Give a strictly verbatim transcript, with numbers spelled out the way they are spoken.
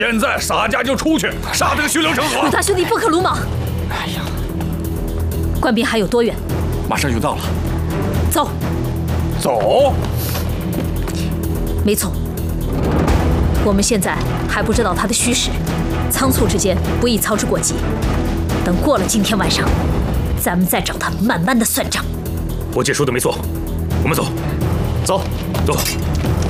现在洒家就出去，杀这个血流成河！ 陆大兄弟不可鲁莽。 哎呀， 官兵还有多远？ 马上就到了。 走。 走。 没错。我们现在还不知道他的虚实，仓促之间不宜操之过急。等过了今天晚上，咱们再找他慢慢的算账。 我姐说的没错，我们走，走，走。